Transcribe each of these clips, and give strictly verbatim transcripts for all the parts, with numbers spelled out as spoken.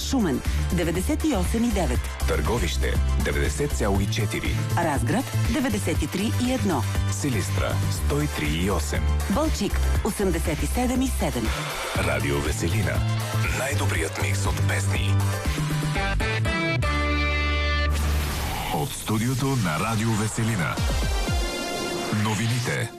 Шумен деветдесет и осем и девет, Търговище деветдесет цяло и четири, Разград деветдесет и три и едно, Силистра сто и три и осем, Балчик осемдесет и седем и седем. Радио Веселина. Най-добрият микс от песни. От студиото на Радио Веселина. Новините.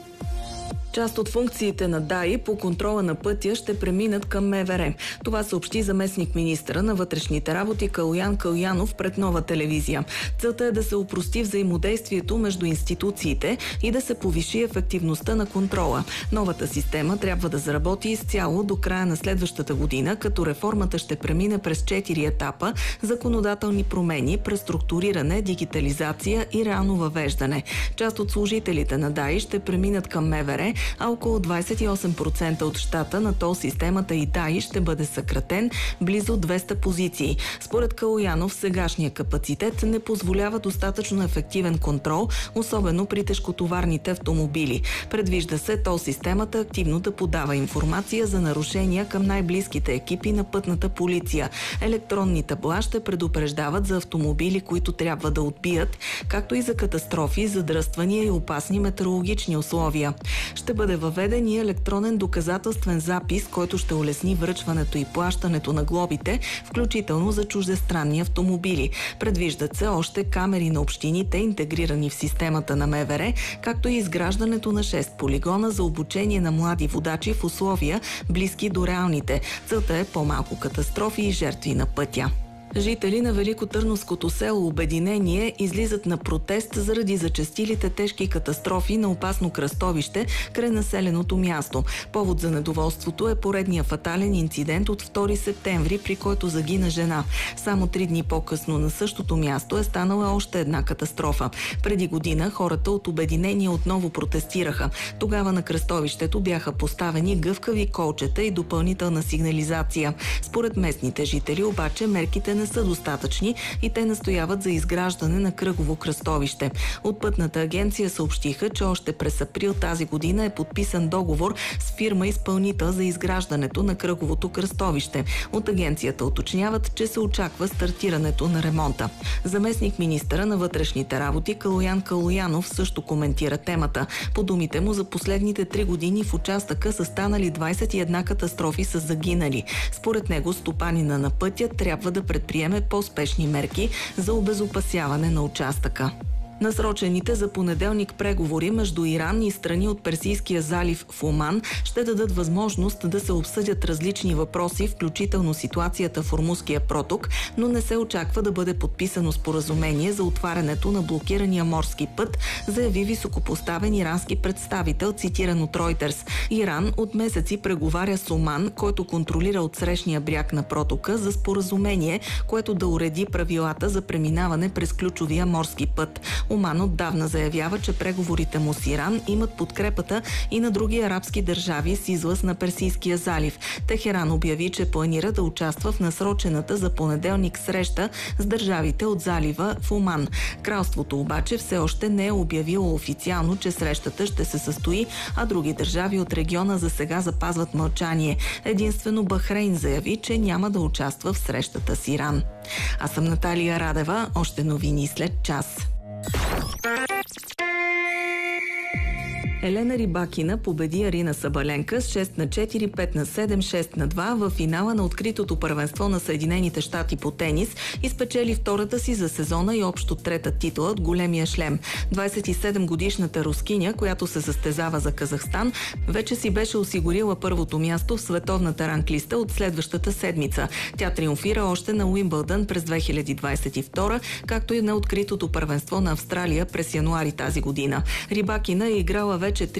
Част от функциите на ДАИ по контрола на пътя ще преминат към МВР. Това съобщи заместник-министъра на вътрешните работи Калоян Калоянов пред Нова телевизия. Целта е да се опрости взаимодействието между институциите и да се повиши ефективността на контрола. Новата система трябва да заработи изцяло до края на следващата година, като реформата ще премине през четири етапа: законодателни промени, преструктуриране, дигитализация и реално въвеждане. Част от служителите на ДАИ ще преминат към МВР, а около двадесет и осем процента от щата на тол системата и ДАИ ще бъде съкратен, близо двеста позиции. Според Калоянов, сегашния капацитет не позволява достатъчно ефективен контрол, особено при тежкотоварните автомобили. Предвижда се тол системата активно да подава информация за нарушения към най-близките екипи на пътната полиция. Електронни табла ще предупреждават за автомобили, които трябва да отбият, както и за катастрофи, задръствания и опасни метеорологични условия. Ще бъде въведен и електронен доказателствен запис, който ще улесни връчването и плащането на глобите, включително за чуждестранни автомобили. Предвиждат се още камери на общините, интегрирани в системата на МВР, както и изграждането на шест полигона за обучение на млади водачи в условия близки до реалните. Целта е по-малко катастрофи и жертви на пътя. Жители на Великотърновското село Обединение излизат на протест заради зачестилите тежки катастрофи на опасно кръстовище край населеното място. Повод за недоволството е поредния фатален инцидент от втори септември, при който загина жена. Само три дни по-късно на същото място е станала още една катастрофа. Преди година хората от Обединение отново протестираха. Тогава на кръстовището бяха поставени гъвкави колчета и допълнителна сигнализация. Според местните жители обаче мерките не са достатъчни и те настояват за изграждане на кръгово кръстовище. От Пътната агенция съобщиха, че още през април тази година е подписан договор с фирма-изпълнител за изграждането на кръговото кръстовище. От агенцията уточняват, че се очаква стартирането на ремонта. Заместник министъра на вътрешните работи Калоян Калоянов също коментира темата. По думите му, за последните три години в участъка са станали двадесет и една катастрофи с загинали. Според него стопанина на пътя трябва да предприеме приеме по-спешни мерки за обезопасяване на участъка. Насрочените за понеделник преговори между Иран и страни от Персийския залив в Оман ще дадат възможност да се обсъдят различни въпроси, включително ситуацията в Ормузския проток, но не се очаква да бъде подписано споразумение за отварянето на блокирания морски път, заяви високопоставен ирански представител, цитиран от Reuters. Иран от месеци преговаря с Оман, който контролира отсрещния бряг на протока, за споразумение, което да уреди правилата за преминаване през ключовия морски път. Оман отдавна заявява, че преговорите му с Иран имат подкрепата и на други арабски държави с излъз на Персийския залив. Техеран обяви, че планира да участва в насрочената за понеделник среща с държавите от залива в Оман. Кралството обаче все още не е обявило официално, че срещата ще се състои, а други държави от региона за сега запазват мълчание. Единствено Бахрейн заяви, че няма да участва в срещата с Иран. Аз съм Наталия Радева. Още новини след час. Елена Рибакина победи Арина Сабаленка с шест на четири, пет на седем, шест на два в финала на откритото първенство на Съединените щати по тенис и спечели втората си за сезона и общо трета титла от големия шлем. двадесет и седем годишната рускиня, която се състезава за Казахстан, вече си беше осигурила първото място в световната ранглиста от следващата седмица. Тя триумфира още на Уимбълдън през две хиляди двадесет и втора, както и на откритото първенство на Австралия през януари тази година. Рибакина е играла вече